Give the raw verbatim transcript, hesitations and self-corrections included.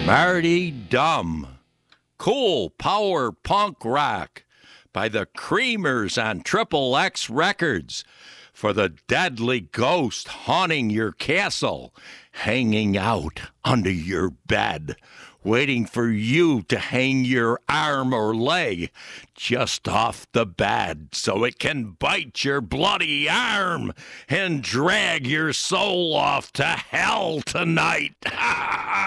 Marty Dumb. Cool power punk rock by the Creamers on Triple X Records. For the deadly ghost haunting your castle, hanging out under your bed, waiting for you to hang your arm or leg just off the bed so it can bite your bloody arm and drag your soul off to hell tonight.